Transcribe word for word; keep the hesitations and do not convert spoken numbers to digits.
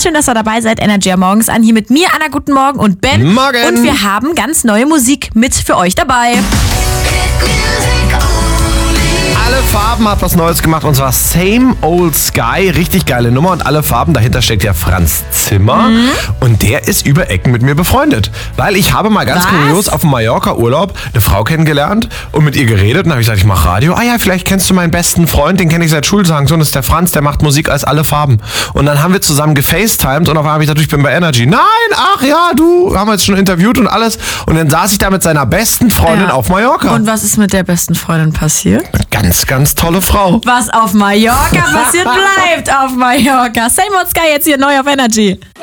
schön, dass ihr dabei seid. Energy am Morgens an. Hier mit mir, Anna, guten Morgen und Ben. Morgen. Und wir haben ganz neue Musik mit für euch dabei. Alle Farben hat was Neues gemacht und zwar Same Old Sky. Richtig geile Nummer und alle Farben. Dahinter steckt ja Franz Zimmer mhm. und der ist über Ecken mit mir befreundet. Weil ich habe mal ganz Was? kurios auf dem Mallorca-Urlaub eine Frau kennengelernt und mit ihr geredet und habe ich gesagt, ich mache Radio. Ah ja, vielleicht kennst du meinen besten Freund, den kenne ich seit Schultagen. So, das ist der Franz, der macht Musik als alle Farben. Und dann haben wir zusammen gefacetimed und auf einmal habe ich gesagt, ich bin bei Energy. Nein, ach ja, du, haben wir jetzt schon interviewt und alles. Und dann saß ich da mit seiner besten Freundin Ja. auf Mallorca. Und was ist mit der besten Freundin passiert? Ganz, ganz tolle Frau. Was auf Mallorca passiert, bleibt auf Mallorca. Same Old Sky jetzt hier neu auf Energy.